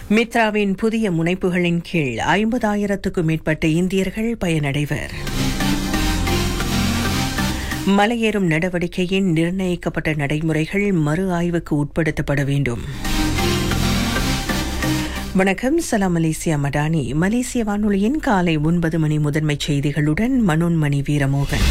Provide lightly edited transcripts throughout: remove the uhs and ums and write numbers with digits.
மித்ராவின் புதிய முனைப்புகளின் கீழ் 50,000க்கும் மேற்பட்ட இந்தியர்கள் பயனடைவர். மலையேறும் நடவடிக்கையின் நிர்ணயிக்கப்பட்ட நடைமுறைகள் மறு ஆய்வுக்கு உட்படுத்தப்பட வேண்டும். வணக்கம், சலாம் மலேசியா மடானி. மலேசிய வானொலியின் காலை 9 மணி முதன்மைச் செய்திகளுடன் மனோன்மணி வீரமோகன்.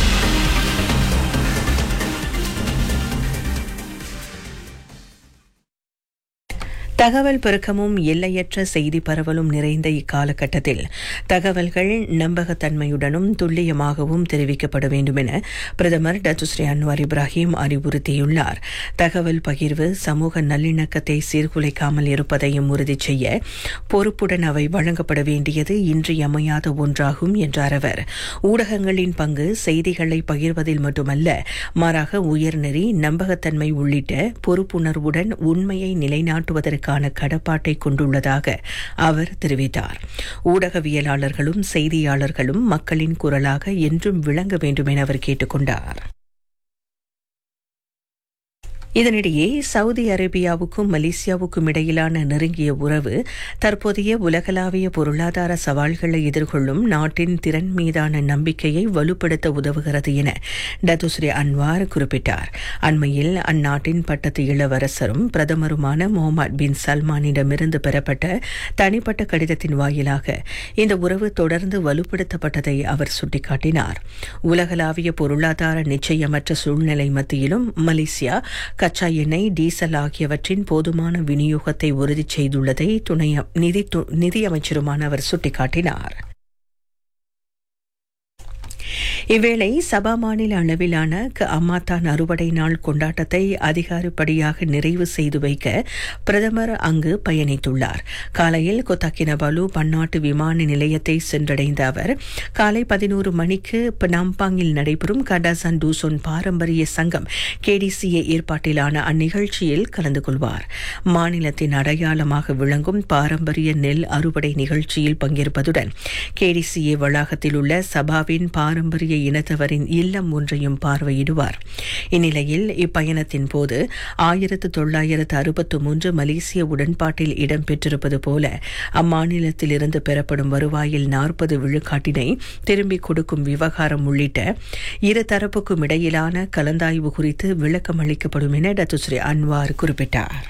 தகவல் பெருக்கமும் எல்லையற்ற செய்தி பரவலும் நிறைந்த இக்காலகட்டத்தில் தகவல்கள் நம்பகத்தன்மையுடனும் துல்லியமாகவும் தெரிவிக்கப்பட வேண்டும் என பிரதமர் டத்துஸ்ரீ அன்வார் இப்ராஹிம் அறிவுறுத்தியுள்ளார். தகவல் பகிர்வு சமூக நல்லிணக்கத்தை சீர்குலைக்காமல் இருப்பதையும் உறுதி செய்ய பொறுப்புடன் அவை வழங்கப்பட வேண்டியது இன்றியமையாத ஒன்றாகும் என்றார் அவர். ஊடகங்களின் பங்கு செய்திகளை பகிர்வதில் மட்டுமல்ல, மாறாக உயர்நெறி, நம்பகத்தன்மை உள்ளிட்ட பொறுப்புணர்வுடன் உண்மையை நிலைநாட்டுவதற்கு கடப்பாட்டை கொண்டுள்ளதாக அவர் தெரிவித்தார். ஊடகவியலாளர்களும் செய்தியாளர்களும் மக்களின் குரலாக என்றும் விளங்க வேண்டும் என அவர் கேட்டுக் கொண்டார். இதனிடையே சவுதி அரேபியாவுக்கும் மலேசியாவுக்கும் இடையிலான நெருங்கிய உறவு தற்போதைய உலகளாவிய பொருளாதார சவால்களை எதிர்கொள்ளும் நாட்டின் திறன் மீதான நம்பிக்கையை வலுப்படுத்த உதவுகிறது என டத்துஸ்ரீ அன்வார் குறிப்பிட்டார். அண்மையில் அந்நாட்டின் பட்டத்து இளவரசரும் பிரதமருமான முகமது பின் சல்மானிடமிருந்து பெறப்பட்ட தனிப்பட்ட கடிதத்தின் வாயிலாக இந்த உறவு தொடர்ந்து வலுப்படுத்தப்பட்டதை அவர் சுட்டிக்காட்டினார். உலகளாவிய பொருளாதார நிச்சயமற்ற சூழ்நிலை மத்தியிலும் மலேசியா கச்சா எண்ணெய், டீசல் ஆகியவற்றின் போதுமான விநியோகத்தை உறுதி செய்துள்ளதை நிதியமைச்சருமான அவர் சுட்டிக்காட்டினார். இவ்வேளை சபா மாநில அளவிலான அம்மாத்தான் அறுவடை நாள் கொண்டாட்டத்தை அதிகாரப்படியாக நிறைவு செய்து வைக்க பிரதமர் அங்கு பயணித்துள்ளார். காலையில் கொத்தாக்கினபாலு பன்னாட்டு விமான நிலையத்தை சென்றடைந்த அவர் காலை 11 மணிக்கு பனாம்பாங்கில் நடைபெறும் கடாசான் டூசோன் பாரம்பரிய சங்கம் KDCA ஏற்பாட்டிலான அந்நிகழ்ச்சியில் கலந்து கொள்வார். மாநிலத்தின் அடையாளமாக விளங்கும் பாரம்பரிய நெல் அறுவடை நிகழ்ச்சியில் பங்கேற்பதுடன் KDCA வளாகத்தில் உள்ள சபாவின் பாரம்பரிய இனத்தவரின் இல்லம் ஒன்றையும் பார்வையிடுவார். இந்நிலையில் இப்பயணத்தின் போது 1963 மலேசிய உடன்பாட்டில் இடம்பெற்றிருப்பது போல அம்மாநிலத்திலிருந்து பெறப்படும் வருவாயில் 40 விழுக்காட்டினை திரும்பிக் கொடுக்கும் விவகாரம் உள்ளிட்ட இரு தரப்புக்கும் இடையிலான கலந்தாய்வு குறித்து விளக்கம் அளிக்கப்படும் என டத்துஸ்ரீ அன்வார் குறிப்பிட்டார்.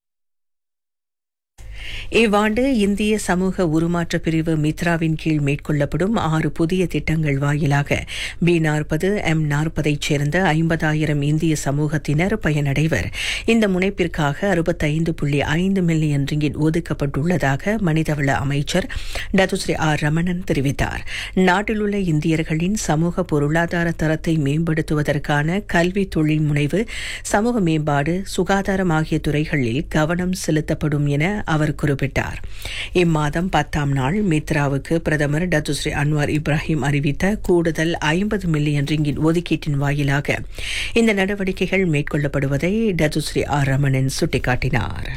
இவ்வாண்டு இந்திய சமூக உருமாற்ற பிரிவு மித்ராவின் கீழ் மேற்கொள்ளப்படும் 6 புதிய திட்டங்கள் வாயிலாக B40, M40 சேர்ந்த 50,000 இந்திய சமூகத்தினர் பயனடைவர். இந்த முனைப்பிற்காக 65.5 மில்லியன் ரிங்கிட் ஒதுக்கப்பட்டுள்ளதாக மனிதவள அமைச்சர் டத்துஸ்ரீ ஆர் ரமணன் தெரிவித்தார். நாட்டில் உள்ள இந்தியர்களின் சமூக பொருளாதார தரத்தை மேம்படுத்துவதற்கான கல்வி, தொழில் முனைவு, சமூக மேம்பாடு, சுகாதாரம் ஆகிய துறைகளில் கவனம் செலுத்தப்படும் என அவர் குறிப்பிட்டார். இம்மாதம் 10ஆம் நாள் மித்ராவுக்கு பிரதமர் டத்துஸ்ரீ அன்வார் இப்ராஹிம் அறிவித்த கூடுதல் 50 மில்லியன் ரிங்கிட் ஒதுக்கீட்டின் வாயிலாக இந்த நடவடிக்கைகள் மேற்கொள்ளப்படுவதை டத்துஸ்ரீ ஆர் ரமணன் சுட்டிக்காட்டினார்.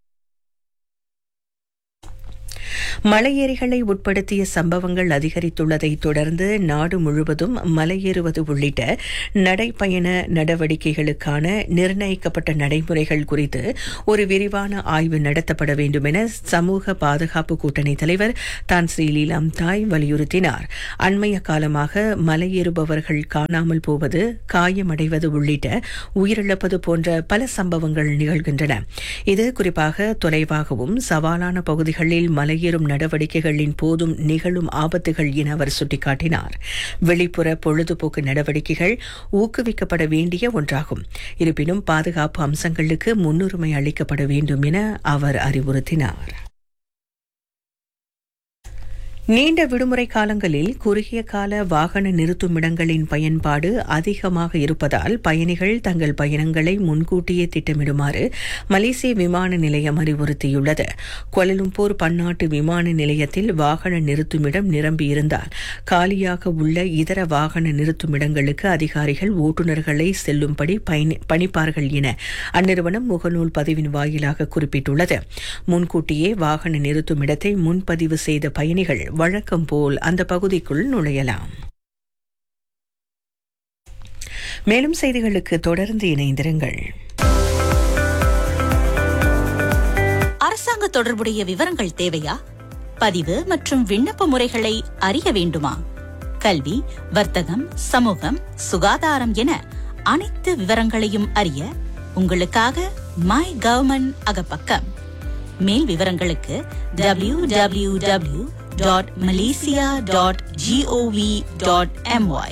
மலையேறிகளை உட்படுத்திய சம்பவங்கள் அதிகரித்துள்ளதை தொடர்ந்து நாடு முழுவதும் மலையேறுவது உள்ளிட்ட நடைப்பயண நடவடிக்கைகளுக்கான நிர்ணயிக்கப்பட்ட நடைமுறைகள் குறித்து ஒரு விரிவான ஆய்வு நடத்தப்பட வேண்டும் என சமூக பாதுகாப்பு கூட்டணி தலைவர் தான் ஸ்ரீ லீலாம் தாய் வலியுறுத்தினார். அண்மைய காலமாக மலையேறுபவர்கள் காணாமல் போவது, காயமடைவது உள்ளிட்ட உயிரிழப்பது போன்ற பல சம்பவங்கள் நிகழ்கின்றன. இது குறிப்பாக தொலைவாகவும் சவாலான பகுதிகளில் மலையேறும் நடவடிக்கைகளின் போதும் நிகழும் ஆபத்துகள் என அவர் சுட்டிக்காட்டினார். வெளிப்புற பொழுதுபோக்கு நடவடிக்கைகள் ஊக்குவிக்கப்பட வேண்டிய ஒன்றாகும். இருப்பினும் பாதுகாப்பு அம்சங்களுக்கு முன்னுரிமை அளிக்கப்பட வேண்டும் என அவர் அறிவுறுத்தினார். நீண்ட விடுமுறை காலங்களில் குறுகிய கால வாகன நிறுத்துமிடங்களின் பயன்பாடு அதிகமாக இருப்பதால் பயணிகள் தங்கள் பயணங்களை முன்கூட்டியே திட்டமிடுமாறு மலேசிய விமான நிலையம் அறிவுறுத்தியுள்ளது. கோலாலம்பூர் பன்னாட்டு விமான நிலையத்தில் வாகன நிறுத்துமிடம் நிரம்பியிருந்தால் காலியாக உள்ள இதர வாகன நிறுத்துமிடங்களுக்கு அதிகாரிகள் ஓட்டுநர்களை செல்லும்படி பணிப்பார்கள் என அந்நிறுவனம் முகநூல் பதிவின் வாயிலாக குறிப்பிட்டுள்ளது. முன்கூட்டியே வாகன நிறுத்துமிடத்தை முன்பதிவு செய்த பயணிகள் வழக்கம் போல் அந்த பகுதிக்குள் நுழையலாம். மேலும் செய்திகளுக்கு தொடர்ந்து இணைந்திருங்கள். அரசாங்க தொடர்புடைய விவரங்கள் தேவையா? பதிவு மற்றும் விண்ணப்ப முறைகளை அறிய வேண்டுமா? கல்வி, வர்த்தகம், சமூகம், சுகாதாரம் என அனைத்து விவரங்களையும் அறிய உங்களுக்காக மை கவர்மெண்ட் அகப்பக்கம். மேல் விவரங்களுக்கு www.malaysia.gov.my.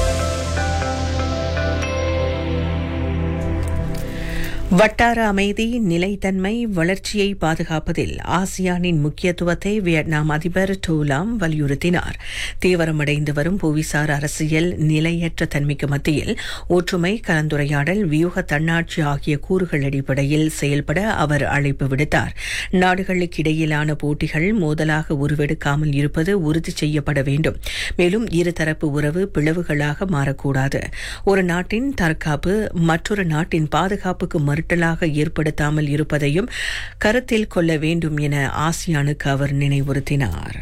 வட்டார அமைதி, நிலைத்தன்மை, வளர்ச்சியை பாதுகாப்பதில் ஆசியானின் முக்கியத்துவத்தை வியட்நாம் அதிபர் டோ லாம் வலியுறுத்தினார். தீவிரமடைந்து வரும் புவிசார் அரசியல், நிலையற்ற தன்மைக்கு மத்தியில் ஒற்றுமை, கலந்துரையாடல், வியூக தன்னாட்சி ஆகிய கூறுகள் அடிப்படையில் செயல்பட அவர் அழைப்பு விடுத்தார். நாடுகளுக்கிடையிலான போட்டிகள் மோதலாக உருவெடுக்காமல் இருப்பது உறுதி செய்யப்பட வேண்டும். மேலும் இருதரப்பு உறவு பிளவுகளாக மாறக்கூடாது. ஒரு நாட்டின் தற்காப்பு மற்றொரு நாட்டின் பாதுகாப்புக்கு மறுட்டலாக ஏற்படுத்தாமல் இருப்பதையும் கருத்தில் கொள்ள வேண்டும் என ஆசியானுக்கு அவர் நினைவுறுத்தினார்.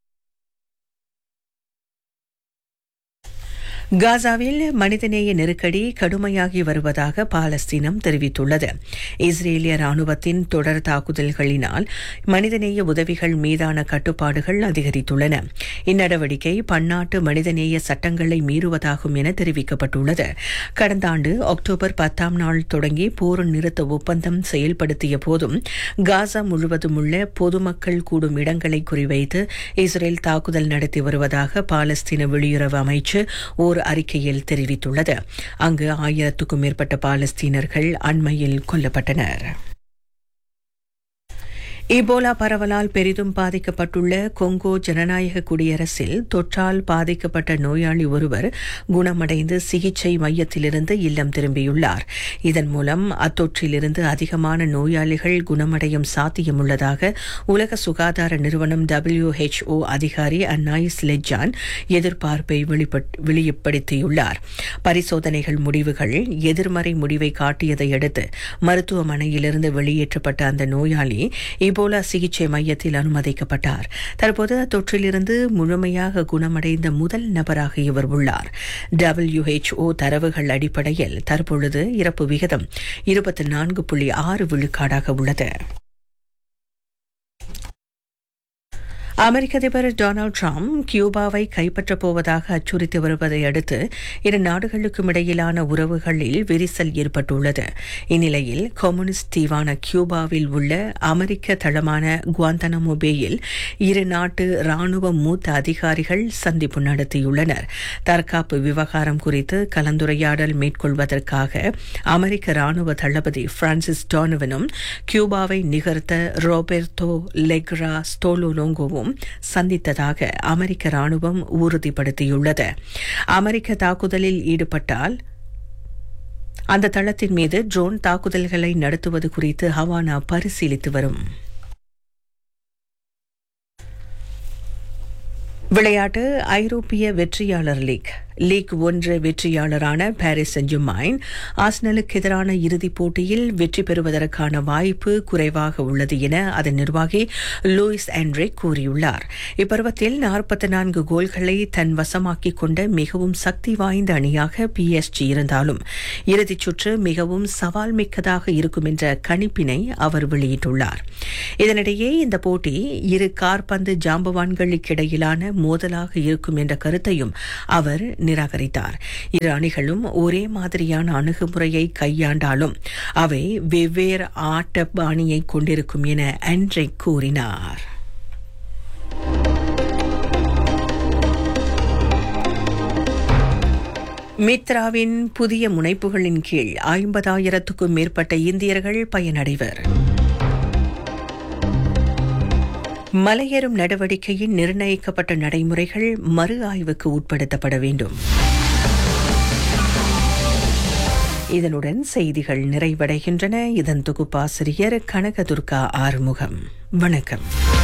காசாவில் மனிதநேய நெருக்கடி கடுமையாகி வருவதாக பாலஸ்தீனம் தெரிவித்துள்ளது. இஸ்ரேலிய ராணுவத்தின் தொடர் தாக்குதல்களினால் மனிதநேய உதவிகள் மீதான கட்டுப்பாடுகள் அதிகரித்துள்ளன. இந்நடவடிக்கை பன்னாட்டு மனிதநேய சட்டங்களை மீறுவதாகும் என தெரிவிக்கப்பட்டுள்ளது. கடந்த ஆண்டு அக்டோபர் 10ஆம் நாள் தொடங்கி போர் நிறுத்த ஒப்பந்தம் செயல்படுத்திய போதும் காசா முழுவதும் உள்ள பொதுமக்கள் கூடும் இடங்களை குறிவைத்து இஸ்ரேல் தாக்குதல் நடத்தி வருவதாக பாலஸ்தீன வெளியுறவு அமைச்சு ஓர் அறிக்கையில் தெரிவித்துள்ளது. அங்கு 1000க்கும் மேற்பட்ட பாலஸ்தீனர்கள் அண்மையில் கொல்லப்பட்டனர். இபோலா பரவலால் பெரிதும் பாதிக்கப்பட்டுள்ள கொங்கோ ஜனநாயக குடியரசில் தொற்றால் பாதிக்கப்பட்ட நோயாளி ஒருவர் குணமடைந்து சிகிச்சை மையத்திலிருந்து இல்லம் திரும்பியுள்ளார். இதன் மூலம் அத்தொற்றிலிருந்து அதிகமான நோயாளிகள் குணமடையும் சாத்தியமுள்ளதாக உலக சுகாதார நிறுவனம் WHO அதிகாரி அன்னாயிஸ் லெஜான் எதிர்பார்ப்பை வெளிப்படுத்தியுள்ளார். பரிசோதனைகள் முடிவுகள் எதிர்மறை முடிவை காட்டியதை அடுத்து மருத்துவமனையிலிருந்து வெளியேற்றப்பட்ட அந்த நோயாளி இபோலா சிகிச்சை மையத்தில் அனுமதிக்கப்பட்டார். தற்போது தொற்றிலிருந்து முழுமையாக குணமடைந்த முதல் நபராக இவர் உள்ளார். WHO தரவுகள் அடிப்படையில் தற்பொழுது இறப்பு விகிதம் 24.6 விழுக்காடாக உள்ளது. அமெரிக்க அதிபர் டொனால்டு டிரம்ப் கியூபாவை கைப்பற்றப் போவதாக அச்சுறுத்தி வருவதை அடுத்து இரு நாடுகளுக்கும் இடையிலான உறவுகளில் விரிசல் ஏற்பட்டுள்ளது. இந்நிலையில் கம்யூனிஸ்ட் தீவான கியூபாவில் உள்ள அமெரிக்க தளமான குவாந்தனமோ பேயில் இரு நாட்டு ராணுவ மூத்த அதிகாரிகள் சந்திப்பு நடத்தியுள்ளனர். தற்காப்பு விவகாரம் குறித்து கலந்துரையாடல் மேற்கொள்வதற்காக அமெரிக்க ராணுவ தளபதி பிரான்சிஸ் டோனவனும் கியூபாவை நிகர்த்த ரோபர்டோ லெக்ரா ஸ்டோலோலோங்கோவும் சந்தித்ததாக அமெரிக்க ராணுவம் உறுதிப்படுத்தியுள்ளது. அமெரிக்க தாக்குதலில் ஈடுபட்டால் அந்த தளத்தின் மீது ட்ரோன் தாக்குதல்களை நடத்துவது குறித்து ஹவானா பரிசீலித்து வரும். விளையாட்டு. ஐரோப்பிய வெற்றியாளர் லீக் 1 வெற்றியாளரான பாரிஸ் சென்-ஜெர்மைன் ஆர்சனலுக்கு எதிரான இறுதிப் போட்டியில் வெற்றி பெறுவதற்கான வாய்ப்பு குறைவாக உள்ளது என அதன் நிர்வாகி லூயிஸ் ஆண்ட்ரிக் கூறியுள்ளார். இப்பருவத்தில் 44 கோல்களை தன் வசமாக்கிக் கொண்ட மிகவும் சக்தி வாய்ந்த அணியாக PSG இருந்தாலும் இறுதிச் சுற்று மிகவும் சவால் மிக்கதாக இருக்கும் என்ற கணிப்பினை அவர் வெளியிட்டுள்ளார். இதனிடையே இந்த போட்டி இரு காற்பந்து ஜாம்பவான்களுக்கிடையிலான மோதலாக இருக்கும் என்ற கருத்தையும் அவர் நிராகரித்தார். இரு அணிகளும் ஒரே மாதிரியான அணுகுமுறையை கையாண்டாலும் அவை வெவ்வேறு ஆட்ட பாணியை கொண்டிருக்கும் என ஆண்ட்ரிக் கூறினார். மித்ராவின் புதிய முனைப்புகளின் கீழ் 50,000க்கும் மேற்பட்ட இந்தியர்கள் பயனடைவர். மலையேறும் நடவடிக்கையின் நிர்ணயிக்கப்பட்ட நடைமுறைகள் மறு ஆய்வுக்கு உட்படுத்தப்பட வேண்டும். இதனுடன் செய்திகள் நிறைவடைகின்றன. இதன் தொகுப்பாசிரியர் கனகதுர்கா ஆறுமுகம். வணக்கம்.